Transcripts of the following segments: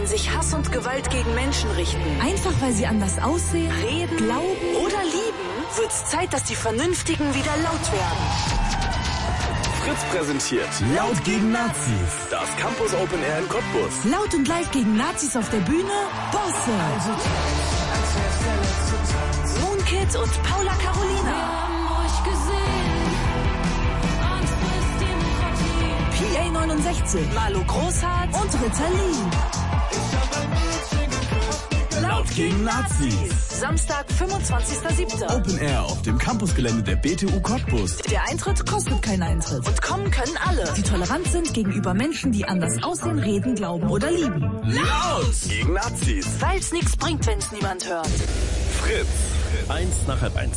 sich Hass und Gewalt gegen Menschen richten, einfach weil sie anders aussehen, reden, glauben oder lieben, wird's Zeit, dass die Vernünftigen wieder laut werden. Fritz präsentiert Laut gegen Nazis. Das Campus Open Air in Cottbus. Laut und live gegen Nazis auf der Bühne, Bosse. Moonkid und Paula Carolina. Wir haben euch gesehen. Angst ist Demokratie. PA 69, Marlo Großhardt und Ritalin. Laut gegen Nazis. Samstag, 25.07. Open Air auf dem Campusgelände der BTU Cottbus. Der Eintritt kostet keinen Eintritt. Und kommen können alle, die tolerant sind gegenüber Menschen, die anders aussehen, reden, glauben oder lieben. Laut gegen Nazis. Weil's nichts bringt, wenn's niemand hört. Fritz. 1:30.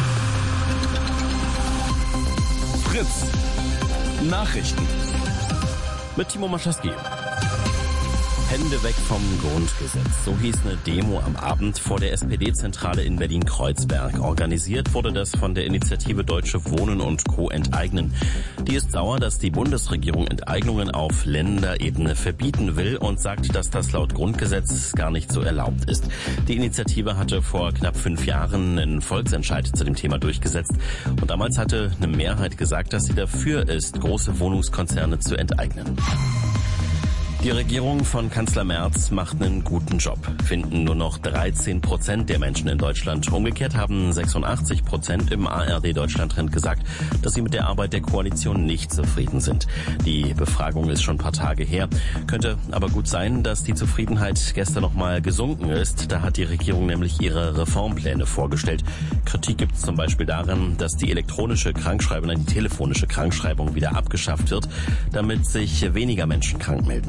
Fritz. Nachrichten. Mit Timo Maschaski. Hände weg vom Grundgesetz. So hieß eine Demo am Abend vor der SPD-Zentrale in Berlin-Kreuzberg. Organisiert wurde das von der Initiative Deutsche Wohnen und Co. enteignen. Die ist sauer, dass die Bundesregierung Enteignungen auf Länderebene verbieten will und sagt, dass das laut Grundgesetz gar nicht so erlaubt ist. Die Initiative hatte vor knapp 5 Jahren einen Volksentscheid zu dem Thema durchgesetzt. Und damals hatte eine Mehrheit gesagt, dass sie dafür ist, große Wohnungskonzerne zu enteignen. Die Regierung von Kanzler Merz macht einen guten Job, finden nur noch 13% der Menschen in Deutschland. Umgekehrt haben 86% im ARD-Deutschland-Trend gesagt, dass sie mit der Arbeit der Koalition nicht zufrieden sind. Die Befragung ist schon ein paar Tage her. Könnte aber gut sein, dass die Zufriedenheit gestern nochmal gesunken ist. Da hat die Regierung nämlich ihre Reformpläne vorgestellt. Kritik gibt es zum Beispiel daran, dass die elektronische Krankschreibung, die telefonische Krankschreibung wieder abgeschafft wird, damit sich weniger Menschen krank melden.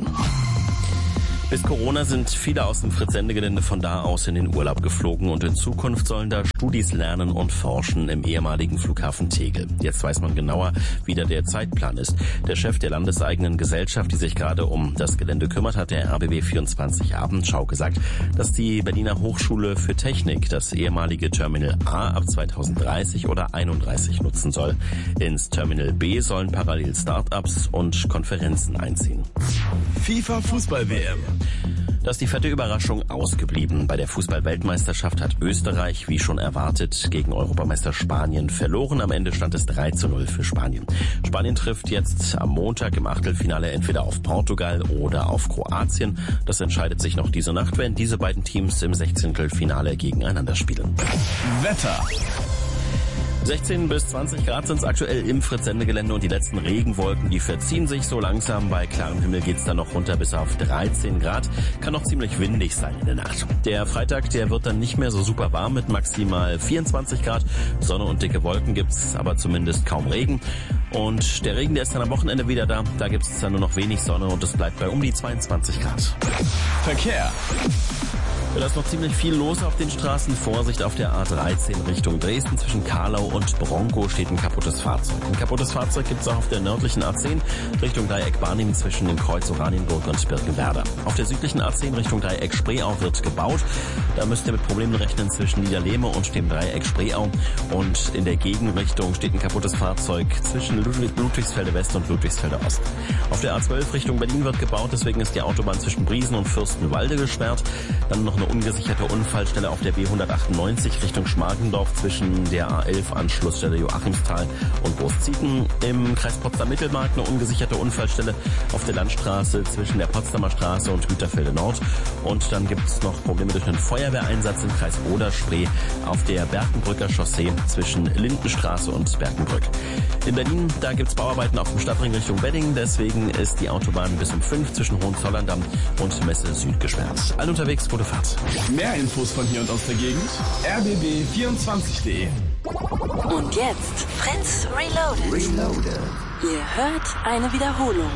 Bis Corona sind viele aus dem Fritz-Sende-Gelände von da aus in den Urlaub geflogen und in Zukunft sollen da Studis lernen und forschen im ehemaligen Flughafen Tegel. Jetzt weiß man genauer, wie da der Zeitplan ist. Der Chef der landeseigenen Gesellschaft, die sich gerade um das Gelände kümmert, hat der RBB24 Abendschau gesagt, dass die Berliner Hochschule für Technik das ehemalige Terminal A ab 2030 oder 31 nutzen soll. Ins Terminal B sollen parallel Start-ups und Konferenzen einziehen. FIFA-Fußball-WM. Da ist die fette Überraschung ausgeblieben. Bei der Fußball-Weltmeisterschaft hat Österreich, wie schon erwartet, gegen Europameister Spanien verloren. Am Ende stand es 3:0 für Spanien. Spanien trifft jetzt am Montag im Achtelfinale entweder auf Portugal oder auf Kroatien. Das entscheidet sich noch diese Nacht, wenn diese beiden Teams im 16. gegeneinander spielen. Wetter. 16 bis 20 Grad sind es aktuell im Fritz-Sende-Gelände und die letzten Regenwolken, die verziehen sich so langsam. Bei klarem Himmel geht's dann noch runter bis auf 13 Grad. Kann noch ziemlich windig sein in der Nacht. Der Freitag, der wird dann nicht mehr so super warm mit maximal 24 Grad. Sonne und dicke Wolken gibt's, aber zumindest kaum Regen. Und der Regen, der ist dann am Wochenende wieder da. Da gibt's dann nur noch wenig Sonne und es bleibt bei um die 22 Grad. Verkehr. Da ist noch ziemlich viel los auf den Straßen. Vorsicht auf der A13 Richtung Dresden. Zwischen Karlau und Bronkow steht ein kaputtes Fahrzeug. Ein kaputtes Fahrzeug gibt es auch auf der nördlichen A10 Richtung Dreieck Barnim zwischen dem Kreuz Oranienburg und Birkenwerder. Auf der südlichen A10 Richtung Dreieck Spreeau wird gebaut. Da müsst ihr mit Problemen rechnen zwischen Niederlehme und dem Dreieck Spreeau. Und in der Gegenrichtung steht ein kaputtes Fahrzeug zwischen Ludwigsfelde West und Ludwigsfelde Ost. Auf der A12 Richtung Berlin wird gebaut. Deswegen ist die Autobahn zwischen Briesen und Fürstenwalde gesperrt. Dann noch eine ungesicherte Unfallstelle auf der B198 Richtung Schmargendorf zwischen der A11 Anschlussstelle Joachimsthal und Großzieten. Im Kreis Potsdam-Mittelmark eine ungesicherte Unfallstelle auf der Landstraße zwischen der Potsdamer Straße und Güterfelde Nord. Und dann gibt es noch Probleme durch einen Feuerwehreinsatz im Kreis Oder-Spree auf der Berkenbrücker Chaussee zwischen Lindenstraße und Berkenbrück. In Berlin, da gibt es Bauarbeiten auf dem Stadtring Richtung Wedding. Deswegen ist die Autobahn bis um 5 zwischen Hohenzollern-Damm und Messe Süd gesperrt. Alle unterwegs, gute Fahrt. Mehr Infos von hier und aus der Gegend. rbb24.de. Und jetzt Fritz Reloaded. Ihr hört eine Wiederholung.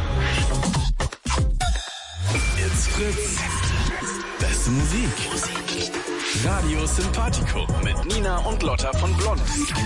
It's Fritz. Beste Musik. Radio Sympathico mit Nina und Lotta von Blond.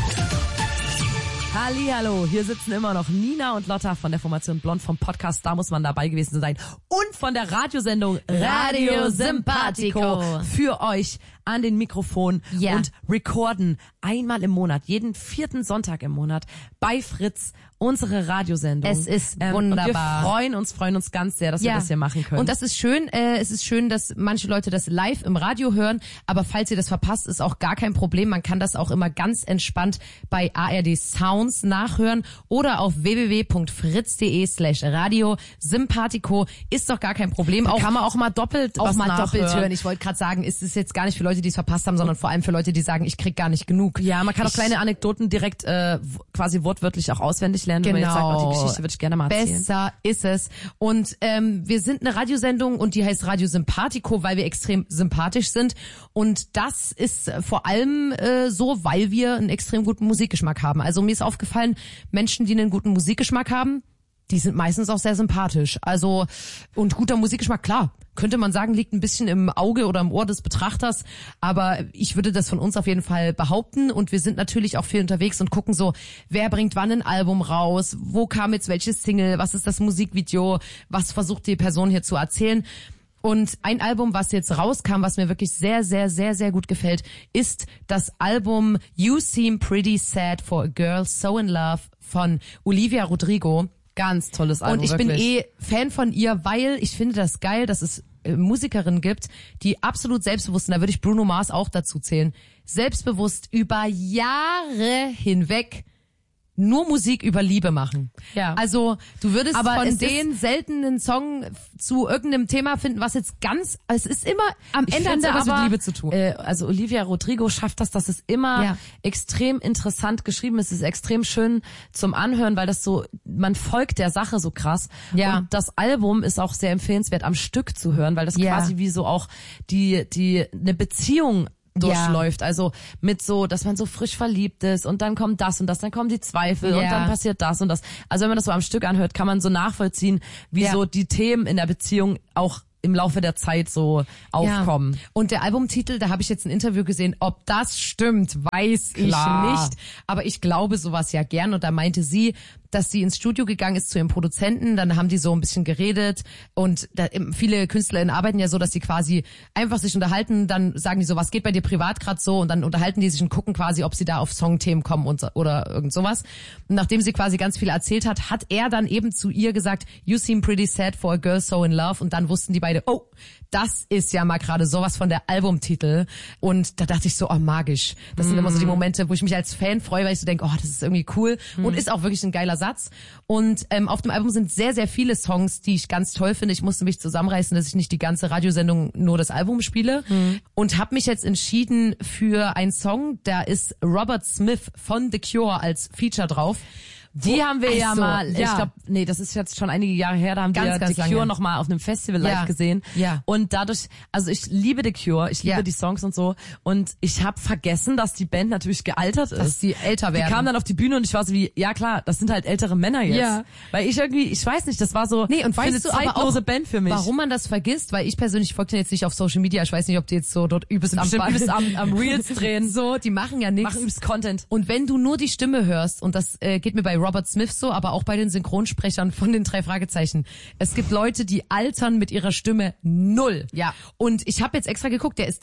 Hallihallo, hier sitzen immer noch Nina und Lotta von der Formation Blond vom Podcast, da muss man dabei gewesen sein. Und von der Radiosendung Radio Sympathico für euch an den Mikrofon und recorden einmal im Monat, jeden 4. Sonntag im Monat bei Fritz unsere Radiosendung. Es ist wunderbar. Und wir freuen uns ganz sehr, dass wir das hier machen können. Und das ist schön. Es ist schön, dass manche Leute das live im Radio hören. Aber falls ihr das verpasst, ist auch gar kein Problem. Man kann das auch immer ganz entspannt bei ARD Sounds nachhören oder auf www.fritz.de/Radio Sympathico. Ist doch gar kein Problem. Auch kann man auch mal doppelt hören. Ich wollte gerade sagen, ist es jetzt gar nicht für Leute, die es verpasst haben, sondern vor allem für Leute, die sagen, ich krieg gar nicht genug. Ja, man kann auch kleine Anekdoten direkt quasi wortwörtlich auch auswendig lernen, wenn man jetzt sagt, die Geschichte würde ich gerne mal erzählen. Besser ist es. Und wir sind eine Radiosendung und die heißt Radio Sympathico, weil wir extrem sympathisch sind. Und das ist vor allem so, weil wir einen extrem guten Musikgeschmack haben. Also mir ist aufgefallen, Menschen, die einen guten Musikgeschmack haben, die sind meistens auch sehr sympathisch. Also, und guter Musikgeschmack, klar, könnte man sagen, liegt ein bisschen im Auge oder im Ohr des Betrachters. Aber ich würde das von uns auf jeden Fall behaupten. Und wir sind natürlich auch viel unterwegs und gucken so, wer bringt wann ein Album raus? Wo kam jetzt welches Single? Was ist das Musikvideo? Was versucht die Person hier zu erzählen? Und ein Album, was jetzt rauskam, was mir wirklich sehr, sehr, sehr, sehr gut gefällt, ist das Album You Seem Pretty Sad for a Girl So in Love von Olivia Rodrigo. Ganz tolles Album. Und ich bin Fan von ihr, weil ich finde das geil, dass es Musikerinnen gibt, die absolut selbstbewusst, und da würde ich Bruno Mars auch dazu zählen, selbstbewusst über Jahre hinweg nur Musik über Liebe machen. Ja. Also du würdest aber von denen selten einen Song zu irgendeinem Thema finden, was jetzt es ist immer am Ende hat es mit Liebe zu tun. Also Olivia Rodrigo schafft das, dass es immer extrem interessant geschrieben ist. Es ist extrem schön zum Anhören, weil das so, man folgt der Sache so krass. Ja. Und das Album ist auch sehr empfehlenswert am Stück zu hören, weil das quasi wie so auch eine Beziehung durchläuft, also mit so, dass man so frisch verliebt ist und dann kommt das und das, dann kommen die Zweifel und dann passiert das und das. Also wenn man das so am Stück anhört, kann man so nachvollziehen, wie so die Themen in der Beziehung auch im Laufe der Zeit so aufkommen. Ja. Und der Albumtitel, da habe ich jetzt ein Interview gesehen, ob das stimmt, weiß ich nicht. Aber ich glaube sowas ja gern. Und da meinte sie, dass sie ins Studio gegangen ist zu ihrem Produzenten, dann haben die so ein bisschen geredet und viele KünstlerInnen arbeiten ja so, dass sie quasi einfach sich unterhalten, dann sagen die so, was geht bei dir privat gerade so und dann unterhalten die sich und gucken quasi, ob sie da auf Songthemen kommen oder irgend sowas. Und nachdem sie quasi ganz viel erzählt hat er dann eben zu ihr gesagt, you seem pretty sad for a girl so in love, und dann wussten die beide, oh, das ist ja mal gerade sowas von der Albumtitel. Und da dachte ich so, oh, magisch. Das sind immer so die Momente, wo ich mich als Fan freue, weil ich so denke, oh, das ist irgendwie cool und ist auch wirklich ein geiler Satz. Und auf dem Album sind sehr, sehr viele Songs, die ich ganz toll finde. Ich musste mich zusammenreißen, dass ich nicht die ganze Radiosendung nur das Album spiele. Und habe mich jetzt entschieden für einen Song, da ist Robert Smith von The Cure als Feature drauf. Die haben wir ich glaube, das ist jetzt schon einige Jahre her, da haben wir The Cure noch mal auf einem Festival live gesehen. Ja. Und dadurch, also ich liebe The Cure, ich liebe die Songs und so, und ich habe vergessen, dass die Band natürlich gealtert ist. Dass die älter werden. Die kamen dann auf die Bühne und ich war so wie, ja klar, das sind halt ältere Männer jetzt. Ja. Weil ich weiß nicht, das war so und eine zeitlose Band für mich. Warum man das vergisst, weil ich persönlich folge den jetzt nicht auf Social Media, ich weiß nicht, ob die jetzt so dort übelst am Reels drehen. So, die machen ja nichts. Machen übelst Content. Und wenn du nur die Stimme hörst, und das geht mir bei Robert Smith so, aber auch bei den Synchronsprechern von den 3 Fragezeichen. Es gibt Leute, die altern mit ihrer Stimme 0. Ja. Und ich habe jetzt extra geguckt, der ist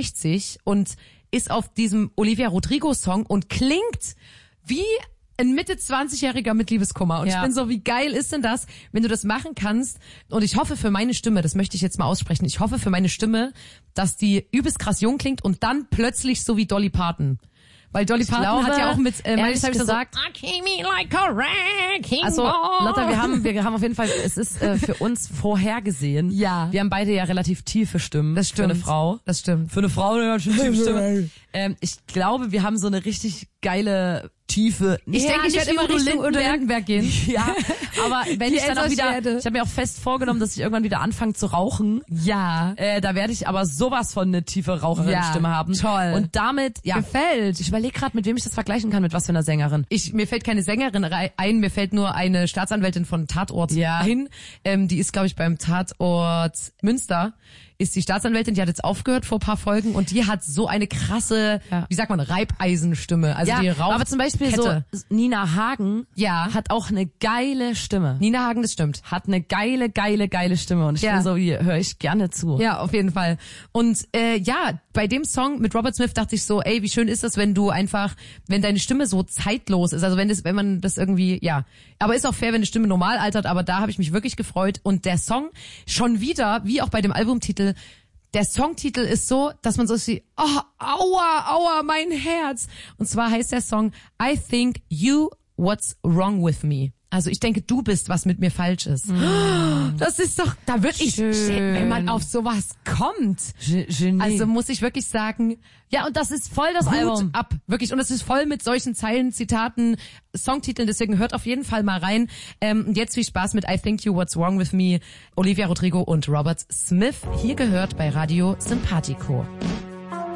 63 und ist auf diesem Olivia Rodrigo Song und klingt wie ein Mitte-20-Jähriger mit Liebeskummer. Und ich bin so, wie geil ist denn das, wenn du das machen kannst? Und ich hoffe für meine Stimme, das möchte ich jetzt mal aussprechen, ich hoffe für meine Stimme, dass die übelst krass jung klingt und dann plötzlich so wie Dolly Parton. Weil Dolly Parton hat ja auch mit ehrlich gesagt, I came in like a wrecking also Lotta, wir haben auf jeden Fall, es ist für uns vorhergesehen. Ja. Wir haben beide ja relativ tiefe Stimmen. Das stimmt. Für eine Frau. Das stimmt. Für eine Frau eine tiefe Stimme. Ich glaube, wir haben so eine richtig geile Tiefe. Ich denke, ich werde immer Richtung Udo Lindenberg gehen. Ja, aber wenn ich dann auch wieder, ich habe mir auch fest vorgenommen, dass ich irgendwann wieder anfange zu rauchen. Ja. Da werde ich aber sowas von eine tiefe Raucherin-Stimme haben. Toll. Und damit, gefällt. Ich überlege gerade, mit wem ich das vergleichen kann, mit was für einer Sängerin. Mir fällt keine Sängerin ein, mir fällt nur eine Staatsanwältin von Tatort ein. Die ist, glaube ich, beim Tatort Münster. ist die Staatsanwältin, die hat jetzt aufgehört vor ein paar Folgen und die hat so eine krasse, wie sagt man, Reibeisenstimme. Also die raucht aber zum Beispiel Kette. so Nina Hagen hat auch eine geile Stimme. Nina Hagen, das stimmt. Hat eine geile Stimme und ich bin so, höre ich gerne zu. Ja, auf jeden Fall. Und bei dem Song mit Robert Smith dachte ich so, ey, wie schön ist das, wenn deine Stimme so zeitlos ist. Also wenn man das irgendwie, aber ist auch fair, wenn die Stimme normal altert, aber da habe ich mich wirklich gefreut. Und der Song schon wieder, wie auch bei dem Albumtitel, der Songtitel ist so, dass man so sieht, oh, aua, mein Herz. Und zwar heißt der Song I Think You What's Wrong With Me. Also ich denke, du bist, was mit mir falsch ist. Das ist doch, da würde ich, wenn man auf sowas kommt. Genie. Also muss ich wirklich sagen, und das ist voll das Hut Album. ab, wirklich. Und es ist voll mit solchen Zeilen, Zitaten, Songtiteln, deswegen hört auf jeden Fall mal rein. Und jetzt viel Spaß mit I Think You What's Wrong With Me, Olivia Rodrigo und Robert Smith. Hier gehört bei Radio Simpatico.